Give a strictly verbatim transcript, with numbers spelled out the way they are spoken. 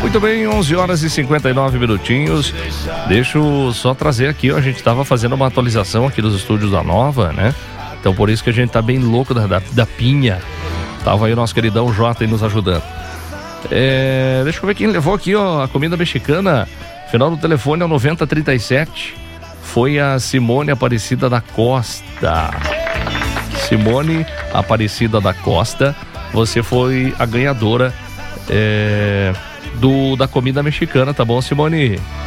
Muito bem, onze horas e cinquenta e nove minutinhos. Deixa eu só trazer aqui, ó, a gente estava fazendo uma atualização aqui dos estúdios da Nova, né? Então por isso que a gente tá bem louco da, da, da pinha. Tava aí o nosso queridão Jota aí nos ajudando. É, deixa eu ver quem levou aqui, ó, a comida mexicana. Final do telefone é o noventa trinta e sete. Foi a Simone Aparecida da Costa. Simone Aparecida da Costa, você foi a ganhadora é, do, da comida mexicana, tá bom, Simone?